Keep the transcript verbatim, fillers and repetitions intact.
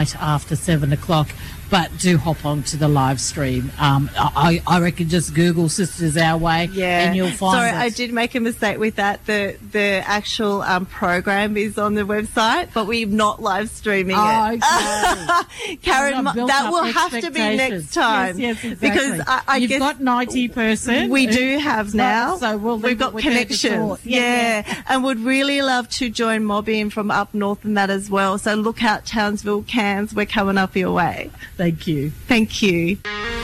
after seven o'clock, but do hop on to the live stream. Um, I, I reckon just Google Sisters Our Way, yeah. and you'll find Sorry, it. I did make a mistake with that. The the actual um, program is on the website, but we're not live streaming oh, it. Okay. Karen, Well, that will have to be next time. Yes, yes, exactly. Because I, I You've guess got ninety percent. we do have now. So we'll We've got connections. Yeah, yeah. yeah, and would really love to join Mobbing from up north and that as well. So look out, Townsville, Cairns. We're coming up your way. Thank you. Thank you.